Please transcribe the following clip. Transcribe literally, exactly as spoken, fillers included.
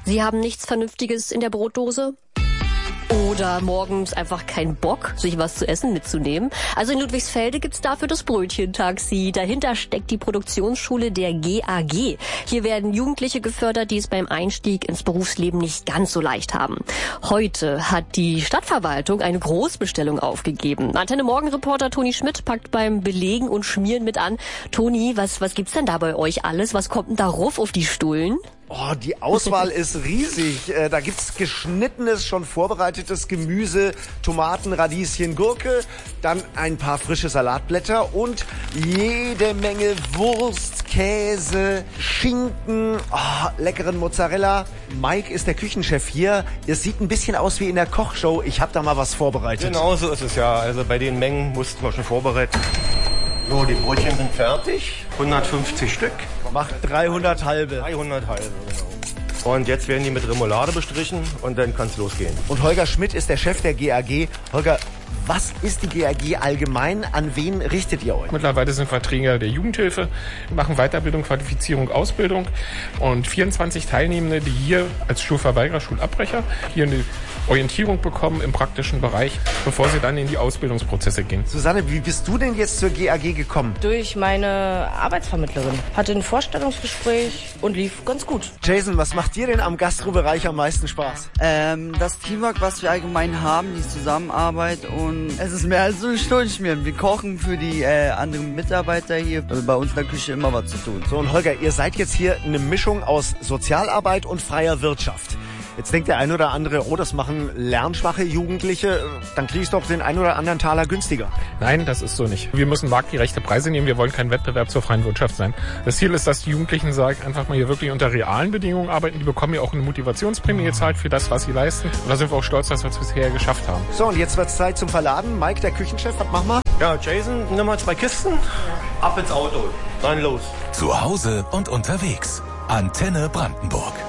Sie haben nichts Vernünftiges in der Brotdose? Oder morgens einfach keinen Bock, sich was zu essen mitzunehmen. Also in Ludwigsfelde gibt's dafür das Brötchentaxi. Dahinter steckt die Produktionsschule der G A G. Hier werden Jugendliche gefördert, die es beim Einstieg ins Berufsleben nicht ganz so leicht haben. Heute hat die Stadtverwaltung eine Großbestellung aufgegeben. Antenne Morgen-Reporter Toni Schmidt packt beim Belegen und Schmieren mit an. Toni, was, was gibt's denn da bei euch alles? Was kommt denn da rauf auf die Stullen? Oh, die Auswahl ist riesig. Äh, da gibt's geschnittenes, schon vorbereitetes Gemüse, Tomaten, Radieschen, Gurke, dann ein paar frische Salatblätter und jede Menge Wurst, Käse, Schinken, oh, leckeren Mozzarella. Mike ist der Küchenchef hier. Es sieht ein bisschen aus wie in der Kochshow. Ich habe da mal was vorbereitet. Genau so ist es ja. Also bei den Mengen mussten wir schon vorbereiten. So, die Brötchen sind fertig. hundertfünfzig Stück. Macht dreihundert halbe. dreihundert halbe, genau. Und jetzt werden die mit Remoulade bestrichen und dann kann's losgehen. Und Holger Schmidt ist der Chef der G A G. Holger, was ist die G A G allgemein? An wen richtet ihr euch? Mittlerweile sind wir Träger der Jugendhilfe, machen Weiterbildung, Qualifizierung, Ausbildung und vierundzwanzig Teilnehmende, die hier als Schulverweigerer, Schulabbrecher hier eine Orientierung bekommen im praktischen Bereich, bevor sie dann in die Ausbildungsprozesse gehen. Susanne, wie bist du denn jetzt zur G A G gekommen? Durch meine Arbeitsvermittlerin. Hatte ein Vorstellungsgespräch und lief ganz gut. Jason, was macht dir denn am Gastrobereich am meisten Spaß? Ähm, das Teamwork, was wir allgemein haben, die Zusammenarbeit und es ist mehr als so ein Stuhlschmieren. Wir kochen für die äh, anderen Mitarbeiter hier. Also bei uns in der Küche immer was zu tun. So, und Holger, ihr seid jetzt hier eine Mischung aus Sozialarbeit und freier Wirtschaft. Jetzt denkt der ein oder andere, oh, das machen lernschwache Jugendliche, dann kriege ich doch den ein oder anderen Taler günstiger. Nein, das ist so nicht. Wir müssen marktgerechte Preise nehmen, wir wollen kein Wettbewerb zur freien Wirtschaft sein. Das Ziel ist, dass die Jugendlichen sagen, einfach mal hier wirklich unter realen Bedingungen arbeiten. Die bekommen ja auch eine Motivationsprämie gezahlt für das, was sie leisten. Und da sind wir auch stolz, dass wir es bisher geschafft haben. So, und jetzt wird's Zeit zum Verladen. Mike, der Küchenchef, was machen wir? Ja, Jason, nimm mal zwei Kisten. Ab ins Auto. Dann los. Zu Hause und unterwegs. Antenne Brandenburg.